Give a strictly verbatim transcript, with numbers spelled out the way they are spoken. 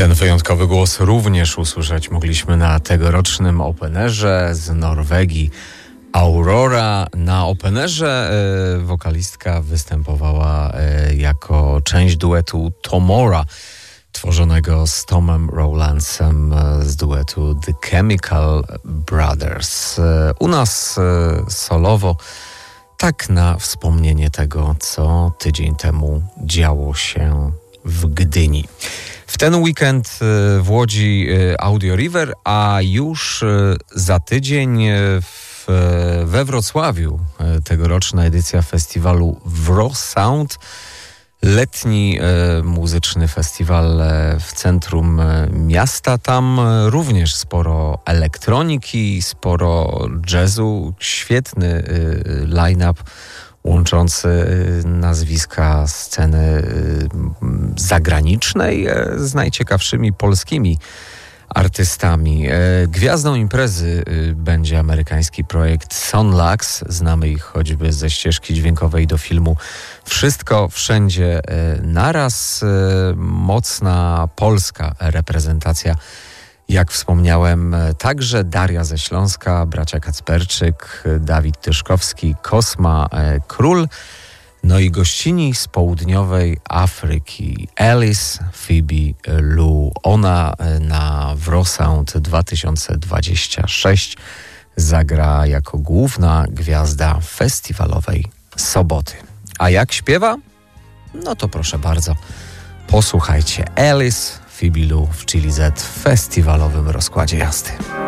Ten wyjątkowy głos również usłyszeć mogliśmy na tegorocznym Openerze z Norwegii. Aurora. Na Openerze e, wokalistka występowała e, jako część duetu Tomora, tworzonego z Tomem Rowlandsem e, z duetu The Chemical Brothers. E, u nas e, solowo, tak na wspomnienie tego, co tydzień temu działo się w Gdyni. W ten weekend w Łodzi Audio River, a już za tydzień w, we Wrocławiu tegoroczna edycja festiwalu WROSound. Letni e, muzyczny festiwal w centrum miasta. Tam również sporo elektroniki, sporo jazzu, świetny e, line-up łączący nazwiska sceny zagranicznej z najciekawszymi polskimi artystami. Gwiazdą imprezy będzie amerykański projekt Sonlax. Znamy ich choćby ze ścieżki dźwiękowej do filmu Wszystko, Wszędzie, Naraz. Mocna polska reprezentacja. Jak wspomniałem, także Daria ze Śląska, bracia Kacperczyk, Dawid Tyszkowski, Kosma, Król, no i gościni z południowej Afryki, Alice Phoebe Lou. Ona na WROSound dwa tysiące dwudziesty szósty zagra jako główna gwiazda festiwalowej soboty. A jak śpiewa? No to proszę bardzo, posłuchajcie. Alice Phoebe Lou w Chili Z w festiwalowym rozkładzie jazdy.